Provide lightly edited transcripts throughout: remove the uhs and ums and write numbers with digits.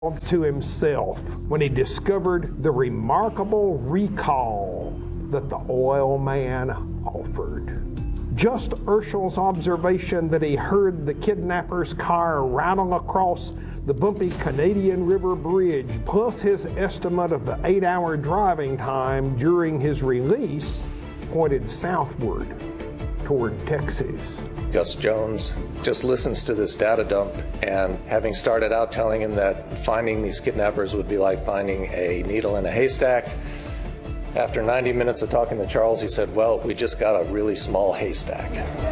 to himself when he discovered the remarkable recall that the oil man offered. Just Urschel's observation that he heard the kidnapper's car rattle across the bumpy Canadian River Bridge, plus his estimate of the 8-hour driving time during his release, pointed southward toward Texas. Gus Jones just listens to this data dump, and having started out telling him that finding these kidnappers would be like finding a needle in a haystack, after 90 minutes of talking to Charles, he said, well, we just got a really small haystack.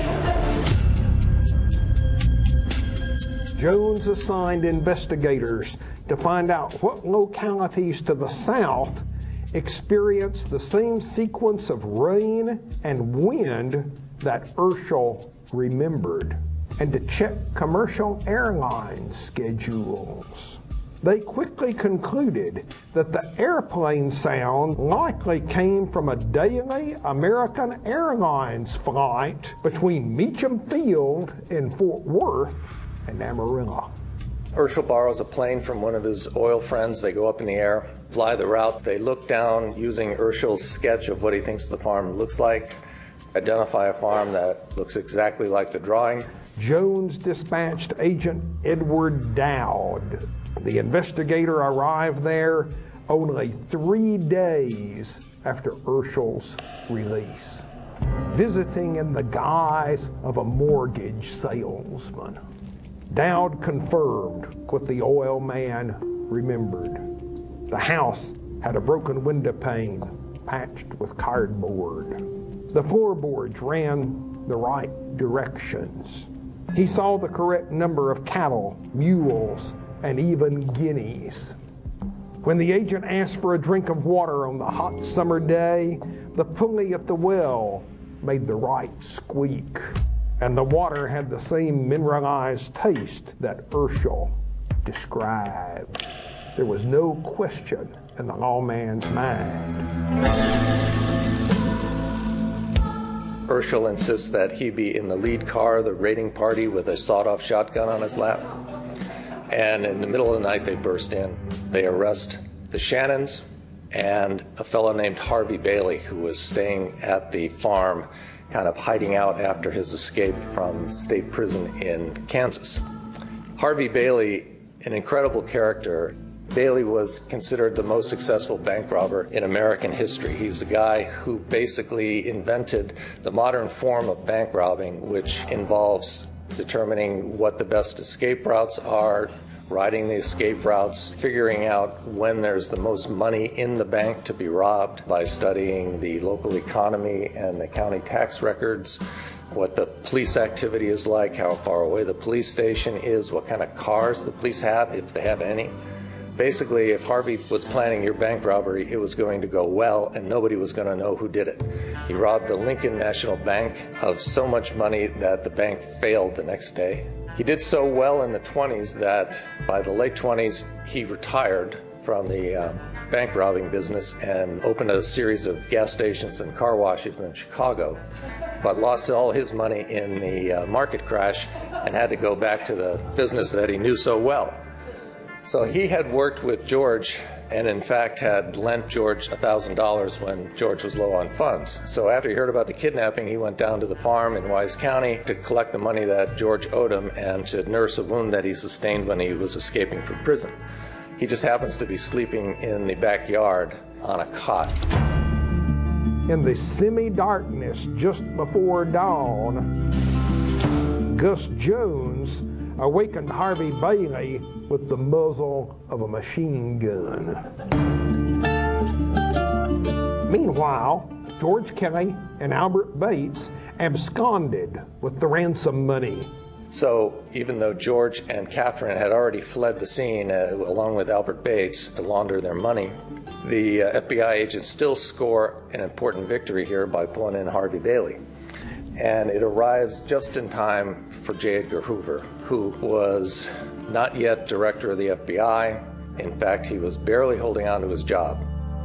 Jones assigned investigators to find out what localities to the south experienced the same sequence of rain and wind that Urschel remembered, and to check commercial airline schedules. They quickly concluded that the airplane sound likely came from a daily American Airlines flight between Meacham Field in Fort Worth and Amarillo. Urschel borrows a plane from one of his oil friends. They go up in the air, fly the route. They look down using Urschel's sketch of what he thinks the farm looks like, identify a farm that looks exactly like the drawing. Jones dispatched Agent Edward Dowd. The investigator arrived there only 3 days after Urschel's release, visiting in the guise of a mortgage salesman. Dowd confirmed what the oil man remembered. The house had a broken window pane patched with cardboard. The floorboards ran the right directions. He saw the correct number of cattle, mules, and even guineas. When the agent asked for a drink of water on the hot summer day, the pulley at the well made the right squeak, and the water had the same mineralized taste that Urschel described. There was no question in the lawman's mind. Urschel insists that he be in the lead car, the raiding party, with a sawed-off shotgun on his lap. And in the middle of the night, they burst in. They arrest the Shannons and a fellow named Harvey Bailey, who was staying at the farm, kind of hiding out after his escape from state prison in Kansas. Harvey Bailey, an incredible character. Bailey was considered the most successful bank robber in American history. He was a guy who basically invented the modern form of bank robbing, which involves determining what the best escape routes are, riding the escape routes, figuring out when there's the most money in the bank to be robbed by studying the local economy and the county tax records, what the police activity is like, how far away the police station is, what kind of cars the police have, if they have any. Basically, if Harvey was planning your bank robbery, it was going to go well and nobody was going to know who did it. He robbed the Lincoln National Bank of so much money that the bank failed the next day. He did so well in the 20s that by the late 20s, he retired from the bank robbing business and opened a series of gas stations and car washes in Chicago, but lost all his money in the market crash and had to go back to the business that he knew so well. So he had worked with George and in fact had lent George $1,000 when George was low on funds. So after he heard about the kidnapping, he went down to the farm in Wise County to collect the money that George owed him and to nurse a wound that he sustained when he was escaping from prison. He just happens to be sleeping in the backyard on a cot. In the semi-darkness just before dawn, Gus Jones awakened Harvey Bailey with the muzzle of a machine gun. Meanwhile, George Kelly and Albert Bates absconded with the ransom money. So even though George and Catherine had already fled the scene along with Albert Bates to launder their money, the FBI agents still score an important victory here by pulling in Harvey Bailey. And it arrives just in time for J. Edgar Hoover, who was not yet director of the FBI. In fact, he was barely holding on to his job.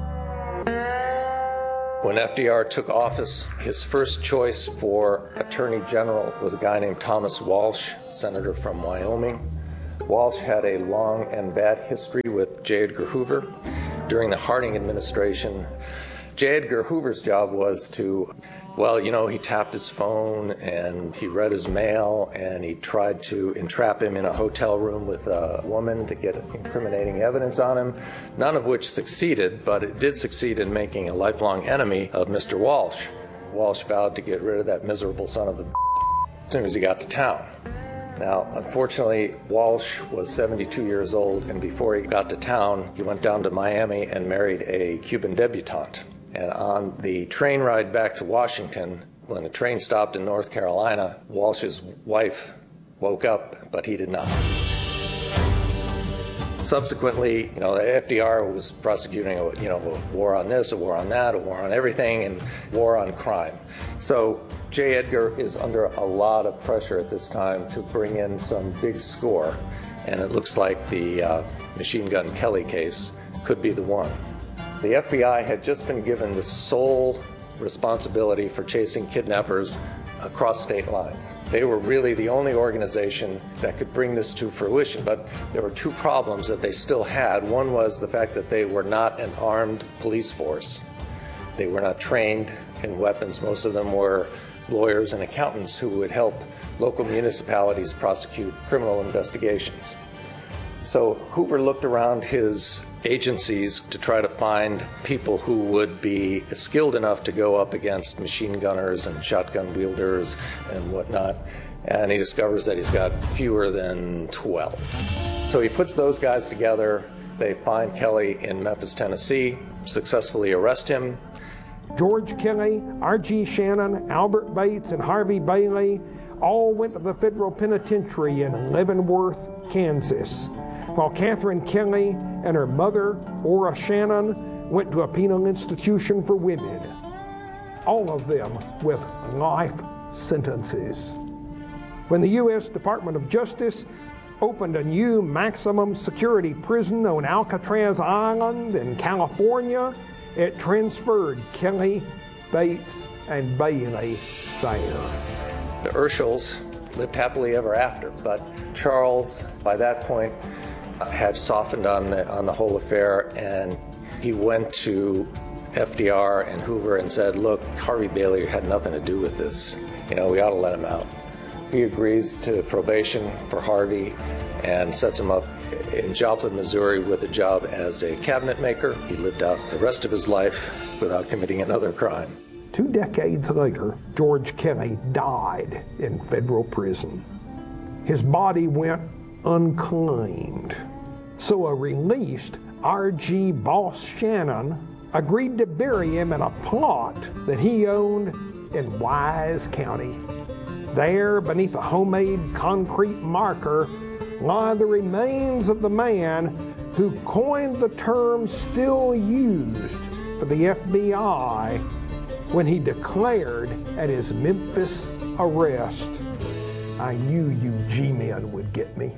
When FDR took office, his first choice for Attorney General was a guy named Thomas Walsh, senator from Wyoming. Walsh had a long and bad history with J. Edgar Hoover. During the Harding administration, J. Edgar Hoover's job was to, well, you know, he tapped his phone and he read his mail and he tried to entrap him in a hotel room with a woman to get incriminating evidence on him, none of which succeeded, but it did succeed in making a lifelong enemy of Mr. Walsh. Walsh vowed to get rid of that miserable son of a as soon as he got to town. Now, unfortunately, Walsh was 72 years old, and before he got to town, he went down to Miami and married a Cuban debutante. And on the train ride back to Washington, when the train stopped in North Carolina, Walsh's wife woke up, but he did not. Subsequently, you know, the FDR was prosecuting a war on this, a war on that, a war on everything, and war on crime. So J. Edgar is under a lot of pressure at this time to bring in some big score, and it looks like the Machine Gun Kelly case could be the one. The FBI had just been given the sole responsibility for chasing kidnappers across state lines. They were really the only organization that could bring this to fruition, but there were two problems that they still had. One was the fact that they were not an armed police force. They were not trained in weapons. Most of them were lawyers and accountants who would help local municipalities prosecute criminal investigations. So Hoover looked around his agencies to try to find people who would be skilled enough to go up against machine gunners and shotgun wielders and whatnot, and he discovers that he's got fewer than 12. So he puts those guys together. They find Kelly in Memphis, Tennessee, successfully arrest him. George Kelly, R.G. Shannon, Albert Bates, and Harvey Bailey all went to the federal penitentiary in Leavenworth, Kansas, while Catherine Kelly and her mother, Ora Shannon, went to a penal institution for women, all of them with life sentences. When the U.S. Department of Justice opened a new maximum security prison on Alcatraz Island in California, it transferred Kelly, Bates, and Bailey there. The Urschels lived happily ever after, but Charles, by that point, had softened on the whole affair, and he went to FDR and Hoover and said, look, Harvey Bailey had nothing to do with this. You know, we ought to let him out. He agrees to probation for Harvey and sets him up in Joplin, Missouri with a job as a cabinet maker. He lived out the rest of his life without committing another crime. 2 decades later, George Kelly died in federal prison. His body went unclaimed. So a released R.G. Boss Shannon agreed to bury him in a plot that he owned in Wise County. There, beneath a homemade concrete marker, lie the remains of the man who coined the term still used for the FBI when he declared at his Memphis arrest, I knew you G-men would get me.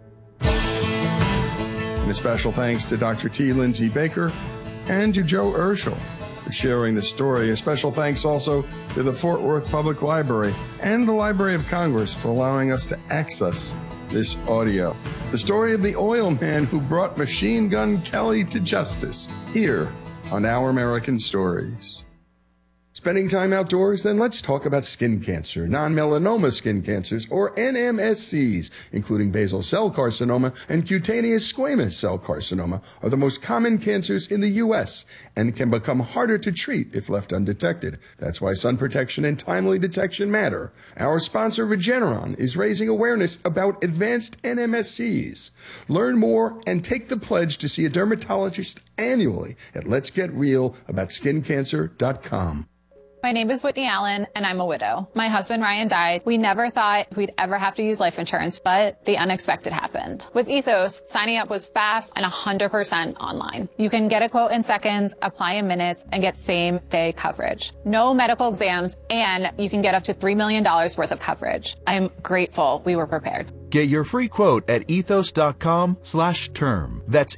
And a special thanks to Dr. T. Lindsay Baker and to Joe Urschel for sharing the story. A special thanks also to the Fort Worth Public Library and the Library of Congress for allowing us to access this audio. The story of the oil man who brought Machine Gun Kelly to justice here on Our American Stories. Spending time outdoors? Then let's talk about skin cancer. Non-melanoma skin cancers, or NMSCs, including basal cell carcinoma and cutaneous squamous cell carcinoma, are the most common cancers in the U.S. and can become harder to treat if left undetected. That's why sun protection and timely detection matter. Our sponsor, Regeneron, is raising awareness about advanced NMSCs. Learn more and take the pledge to see a dermatologist annually at letsgetrealaboutSkinCancer.com. My name is Whitney Allen, and I'm a widow. My husband, Ryan, died. We never thought we'd ever have to use life insurance, but the unexpected happened. With Ethos, signing up was fast and 100% online. You can get a quote in seconds, apply in minutes, and get same-day coverage. No medical exams, and you can get up to $3 million worth of coverage. I'm grateful we were prepared. Get your free quote at ethos.com/term. That's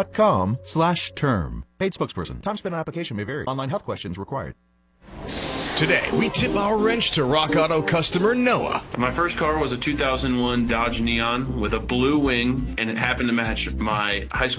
ethos.com/term. Paid spokesperson. Time spent on application may vary. Online health questions required. Today, we tip our wrench to Rock Auto customer Noah. My first car was a 2001 Dodge Neon with a blue wing, and it happened to match my high school